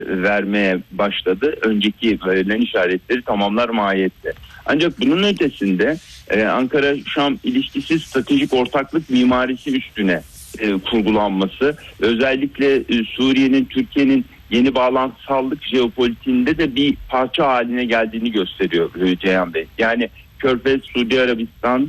vermeye başladı. Önceki verilen işaretleri tamamlar mahiyette. Ancak bunun ötesinde Ankara-Şam ilişkisi stratejik ortaklık mimarisi üstüne kurgulanması, özellikle Suriye'nin, Türkiye'nin yeni bağlantısallık jeopolitiğinde de bir parça haline geldiğini gösteriyor Ceyhan Bey. Yani Körfez, Suudi Arabistan,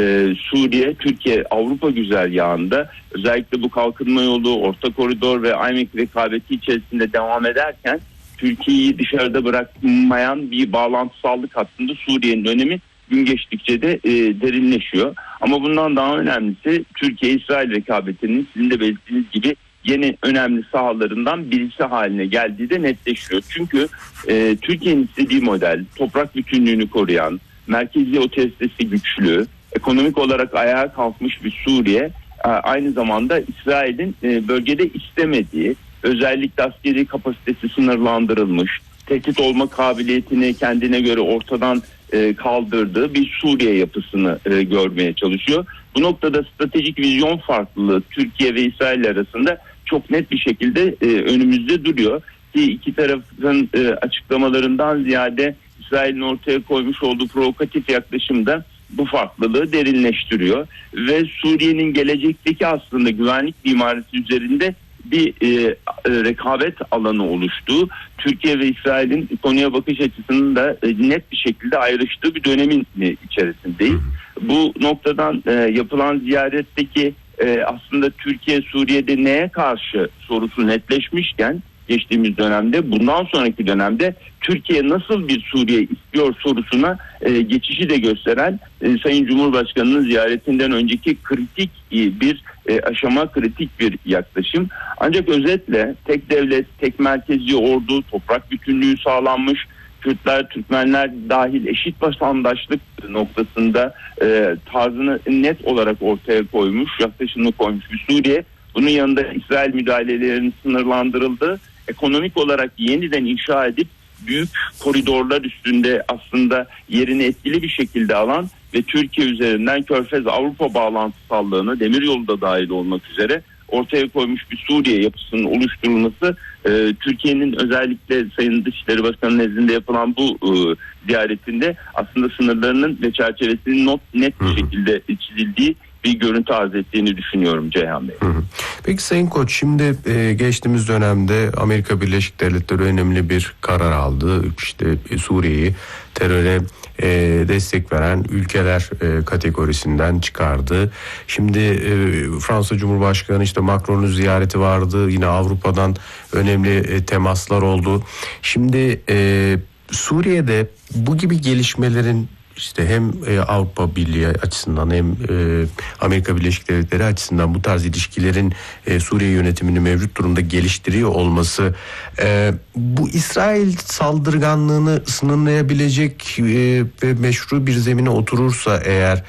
Suriye, Türkiye, Avrupa güzergahında özellikle bu kalkınma yolu, orta koridor ve IMEC rekabeti içerisinde devam ederken Türkiye'yi dışarıda bırakmayan bir bağlantısallık hattında Suriye'nin önemi gün geçtikçe de derinleşiyor. Ama bundan daha önemlisi Türkiye-İsrail rekabetinin sizin de belirttiğiniz gibi yeni önemli sahalarından birisi haline geldiği de netleşiyor. Çünkü Türkiye'nin istediği model toprak bütünlüğünü koruyan, merkezi otoritesi güçlü, ekonomik olarak ayağa kalkmış bir Suriye, aynı zamanda İsrail'in bölgede istemediği, özellikle askeri kapasitesi sınırlandırılmış, tehdit olma kabiliyetini kendine göre ortadan kaldırdığı bir Suriye yapısını görmeye çalışıyor. Bu noktada stratejik vizyon farklılığı Türkiye ve İsrail arasında çok net bir şekilde önümüzde duruyor. Ki iki tarafın açıklamalarından ziyade İsrail'in ortaya koymuş olduğu provokatif yaklaşımda bu farklılığı derinleştiriyor ve Suriye'nin gelecekteki aslında güvenlik mimarisi üzerinde bir rekabet alanı oluştuğu, Türkiye ve İsrail'in konuya bakış açısının da net bir şekilde ayrıştığı bir dönemin içerisindeyiz. Bu noktadan yapılan ziyaretteki aslında Türkiye Suriye'de neye karşı sorusu netleşmişken geçtiğimiz dönemde, bundan sonraki dönemde Türkiye nasıl bir Suriye istiyor sorusuna geçişi de gösteren Sayın Cumhurbaşkanı'nın ziyaretinden önceki kritik bir aşama, kritik bir yaklaşım. Ancak özetle tek devlet, tek merkezi ordu, toprak bütünlüğü sağlanmış, Kürtler, Türkmenler dahil eşit vatandaşlık noktasında tarzını net olarak ortaya koymuş, yaklaşımını koymuş bir Suriye. Bunun yanında İsrail müdahalelerinin sınırlandırıldığı, ekonomik olarak yeniden inşa edip büyük koridorlar üstünde aslında yerini etkili bir şekilde alan ve Türkiye üzerinden Körfez Avrupa bağlantısallığını, demiryolu da dahil olmak üzere ortaya koymuş bir Suriye yapısının oluşturulması, Türkiye'nin özellikle Sayın Dışişleri Bakanı nezdinde yapılan bu ziyaretinde aslında sınırlarının ve çerçevesinin net bir şekilde çizildiği bir görüntü arz ettiğini düşünüyorum Ceyhan Bey. Peki Sayın Koç, şimdi geçtiğimiz dönemde Amerika Birleşik Devletleri önemli bir karar aldı. İşte Suriye'yi teröre destek veren ülkeler kategorisinden çıkardı. Şimdi Fransa Cumhurbaşkanı işte Macron'un ziyareti vardı. Yine Avrupa'dan önemli temaslar oldu. Şimdi Suriye'de bu gibi gelişmelerin İşte hem Avrupa Birliği açısından hem Amerika Birleşik Devletleri açısından bu tarz ilişkilerin Suriye yönetimini mevcut durumda geliştiriyor olması bu İsrail saldırganlığını sınırlayabilecek ve meşru bir zemine oturursa eğer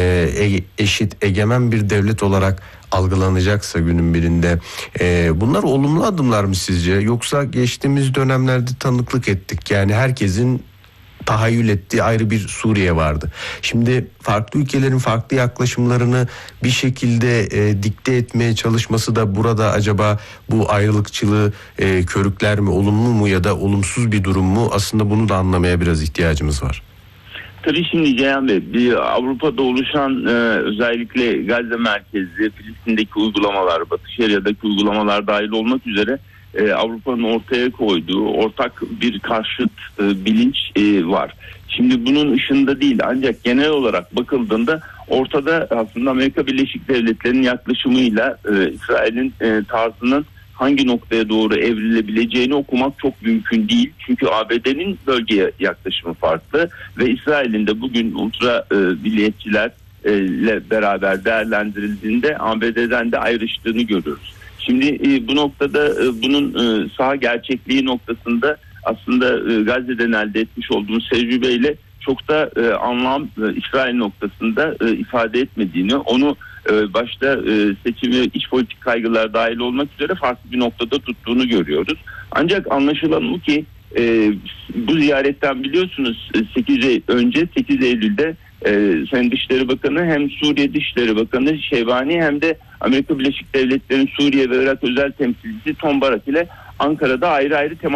eşit egemen bir devlet olarak algılanacaksa günün birinde bunlar olumlu adımlar mı sizce? Yoksa geçtiğimiz dönemlerde tanıklık ettik, yani herkesin tahayyül ettiği ayrı bir Suriye vardı. Şimdi farklı ülkelerin farklı yaklaşımlarını bir şekilde dikte etmeye çalışması da burada acaba bu ayrılıkçılığı körükler mi, olumlu mu ya da olumsuz bir durum mu? Aslında bunu da anlamaya biraz ihtiyacımız var. Tabii şimdi Ceyhan Bey, Avrupa'da oluşan özellikle Gazze merkezli, Filistin'deki uygulamalar, Batı Şeria'daki uygulamalar dahil olmak üzere Avrupa'nın ortaya koyduğu ortak bir karşıt bilinç var. Şimdi bunun ışığında değil, ancak genel olarak bakıldığında ortada aslında Amerika Birleşik Devletleri'nin yaklaşımıyla İsrail'in tarzının hangi noktaya doğru evrilebileceğini okumak çok mümkün değil. Çünkü ABD'nin bölgeye yaklaşımı farklı ve İsrail'in de bugün ultra milliyetçilerle beraber değerlendirildiğinde ABD'den de ayrıştığını görüyoruz. Şimdi bu noktada bunun saha gerçekliği noktasında aslında Gazze'den elde etmiş olduğumuz tecrübeyle çok da anlam İsrail noktasında ifade etmediğini, onu başta seçim ve iç politik kaygılar dahil olmak üzere farklı bir noktada tuttuğunu görüyoruz. Ancak anlaşılan bu ki bu ziyaretten biliyorsunuz 8 Eylül'de Sayın Dışişleri Bakanı hem Suriye Dışişleri Bakanı Şevani hem de Amerika Birleşik Devletleri'nin Suriye ve Irak özel temsilcisi Tom Barak ile Ankara'da ayrı ayrı